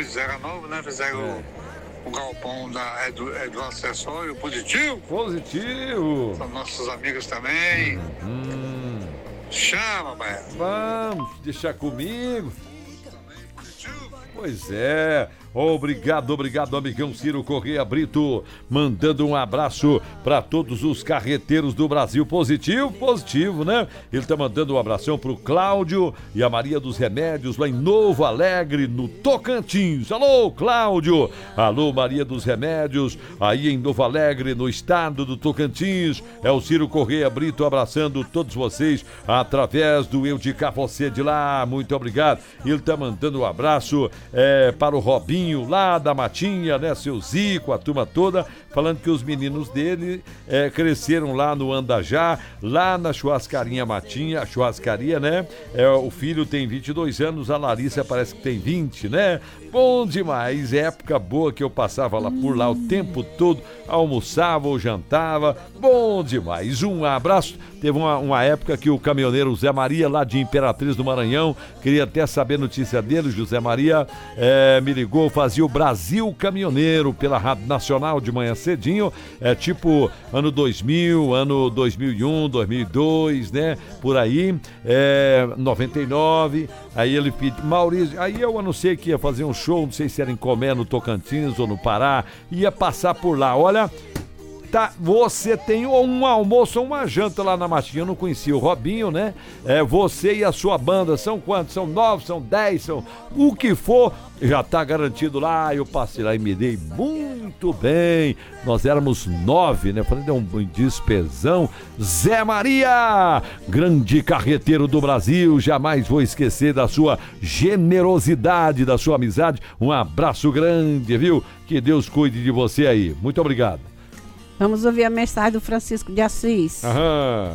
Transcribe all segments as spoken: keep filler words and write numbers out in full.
fizeram novo, né? Fizeram é. o, o galpão da, é do, é do acessório positivo. Positivo. São nossos amigos também. Hum. Chama, Baiano. Vamos, deixar comigo. Pois é. Obrigado, obrigado, amigão Ciro Correia Brito, mandando um abraço para todos os carreteiros do Brasil. Positivo, positivo, né? Ele tá mandando um abração pro Cláudio e a Maria dos Remédios lá em Novo Alegre, no Tocantins. Alô, Cláudio! Alô, Maria dos Remédios, aí em Novo Alegre, no estado do Tocantins. É o Ciro Correia Brito abraçando todos vocês através do Eu de Cá Você de Lá. Muito obrigado. Ele tá mandando um abraço é, para o Robinho lá da Matinha, né, seu Zico, a turma toda, falando que os meninos dele é, cresceram lá no Andajá, lá na churrascarinha Matinha, a churrascaria, né, é, o filho tem vinte e dois anos, a Larissa parece que tem vinte, né, bom demais, época boa que eu passava lá por lá o tempo todo, almoçava ou jantava, bom demais, um abraço. Teve uma, uma época que o caminhoneiro Zé Maria, lá de Imperatriz do Maranhão, queria até saber notícia dele, José Maria é, me ligou, fazia o Brasil Caminhoneiro pela Rádio Nacional de manhã cedinho, é tipo ano dois mil, ano dois mil e um, dois mil e dois, né, por aí, é, noventa e nove, aí ele pediu, Maurício, aí eu anunciei que ia fazer um show, não sei se era em Comé, no Tocantins ou no Pará, ia passar por lá, olha... Tá, você tem um almoço ou uma janta lá na Matinha, eu não conhecia o Robinho, né? É, você e a sua banda, são quantos? São nove, são dez, são... O que for, já tá garantido lá, eu passei lá e me dei muito bem. Nós éramos nove, né? Falei, deu um despesão. Zé Maria, grande carreteiro do Brasil, jamais vou esquecer da sua generosidade, da sua amizade. Um abraço grande, viu? Que Deus cuide de você aí. Muito obrigado. Vamos ouvir a mensagem do Francisco de Assis. Aham.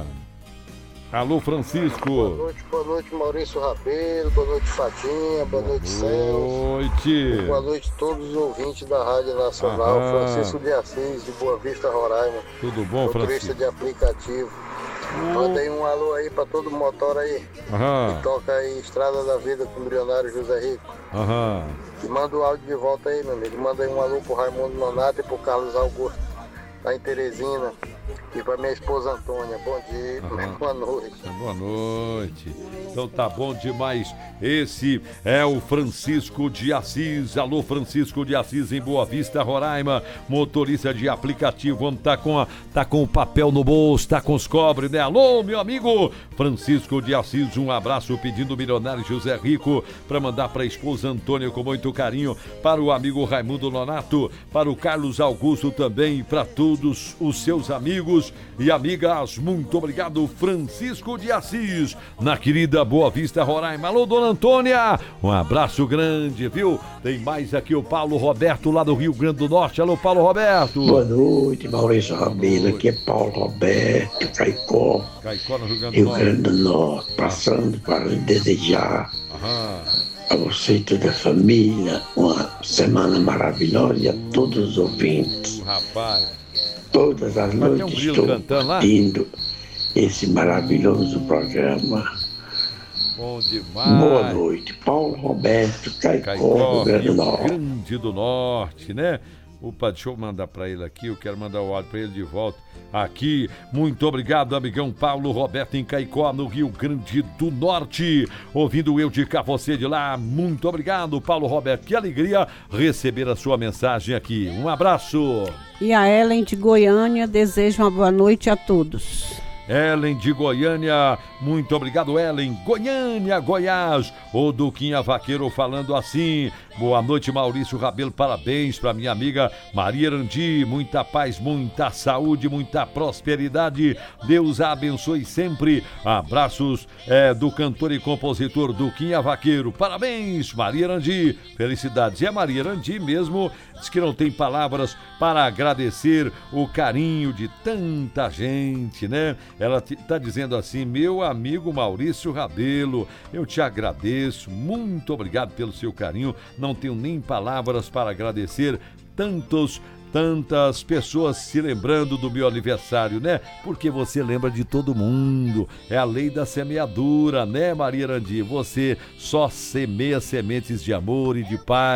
Alô, Francisco. Boa noite, boa noite, Maurício Rabelo, boa noite, Fatinha, boa noite, Celso. Boa noite. Boa noite a todos os ouvintes da Rádio Nacional. Aham. Francisco de Assis, de Boa Vista, Roraima. Tudo bom, motorista Francisco? de aplicativo. Oh. Manda aí um alô aí pra todo motor aí. Aham. Que toca aí Estrada da Vida com o milionário José Rico. Aham. E manda o áudio de volta aí, meu amigo. Manda aí um alô pro Raimundo Nonato e pro Carlos Augusto, lá em Teresina, e para minha esposa Antônia. Bom dia, uhum. Boa noite. Boa noite. Então tá bom demais. Esse é o Francisco de Assis. Alô, Francisco de Assis, em Boa Vista, Roraima, motorista de aplicativo. Vamos tá com, a, tá com o papel no bolso, tá com os cobres, né? Alô, meu amigo Francisco de Assis, um abraço pedindo o milionário José Rico para mandar para a esposa Antônia com muito carinho, para o amigo Raimundo Nonato, para o Carlos Augusto também, para todos os seus amigos e amigas. Muito obrigado, Francisco de Assis, na querida Boa Vista, Roraima. Alô, dona Antônia, um abraço grande, viu? Tem mais aqui o Paulo Roberto, lá do Rio Grande do Norte. Alô, Paulo Roberto. Boa noite, Maurício Rabelo. Aqui é Paulo Roberto, Caicó, Caicó, no Rio Grande do Rio Norte. Grande do Norte, passando para desejar Aham. a você e toda a família uma semana maravilhosa e a todos os ouvintes. Uh, rapaz. Todas as Vai ter um noites grilo estou cantando lá? curtindo esse maravilhoso programa. Bom demais. Boa noite, Paulo Roberto, Caicó, Caicó, Rio Grande do Rio Norte. Grande do Norte, né? Opa, deixa eu mandar pra ele aqui, eu quero mandar o áudio pra ele de volta. Aqui, muito obrigado, amigão Paulo Roberto, em Caicó, no Rio Grande do Norte. Ouvindo eu de cá, você de lá. Muito obrigado, Paulo Roberto. Que alegria receber a sua mensagem aqui. Um abraço. E a Ellen de Goiânia deseja uma boa noite a todos. Ellen de Goiânia, muito obrigado, Ellen. Goiânia, Goiás, o Duquinha Vaqueiro falando assim. Boa noite, Maurício Rabelo, parabéns para minha amiga Maria Arandi, muita paz, muita saúde, muita prosperidade, Deus a abençoe sempre. Abraços é, do cantor e compositor Duquinha Vaqueiro, parabéns, Maria Arandi, felicidades. E a Maria Arandi mesmo diz que não tem palavras para agradecer o carinho de tanta gente, né? Ela está dizendo assim, meu amigo Maurício Rabelo, eu te agradeço, muito obrigado pelo seu carinho, não tenho nem palavras para agradecer tantos, tantas pessoas se lembrando do meu aniversário, né? Porque você lembra de todo mundo, é a lei da semeadura, né, Maria Arandi? Você só semeia sementes de amor e de paz.